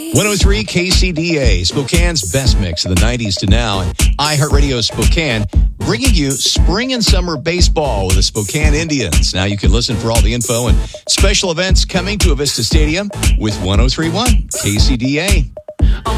103 KCDA, Spokane's best mix of the 90s to now, and iHeartRadio Spokane, bringing you spring and summer baseball with the Spokane Indians. Now you can listen for all the info and special events coming to Avista Stadium with 103.1 KCDA.